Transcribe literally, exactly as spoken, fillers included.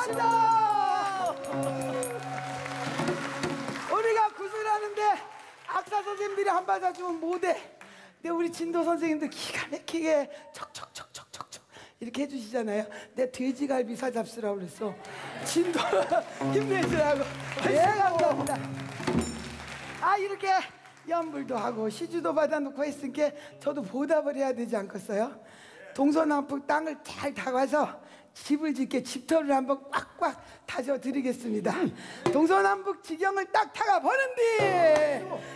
잘한다. 우리가 구슬하는데 악사 선생님들이 한 받아주면 못해. 근데 우리 진도 선생님들 기가 막히게 척척척척척척 이렇게 해주시잖아요. 내 돼지갈비 사잡수라고 그랬어. 진도 힘내시라고. 예, 감사합니다. 아, 이렇게 연불도 하고 시주도 받아놓고 했으니까 저도 보답을 해야 되지 않겠어요? 동서남북 땅을 잘 다가서 집을 짓게 집터를 한번 꽉꽉 다져 드리겠습니다. 동서남북 지경을 딱 타가 보는디